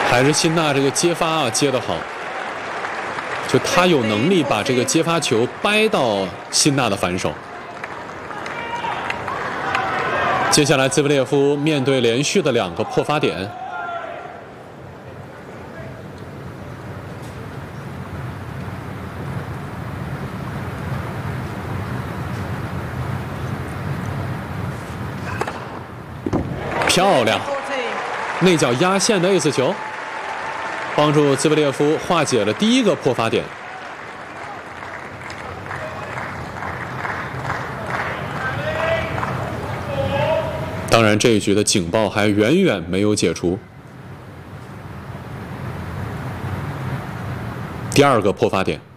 还是辛纳这个接发啊接得好，就他有能力把这个接发球掰到辛纳的反手。接下来兹维列夫面对连续的2个破发点。 漂亮，内角压线的 ace 球，帮助兹维列夫化解了第1个破发点。当然，这一局的警报还远远没有解除。第2个破发点。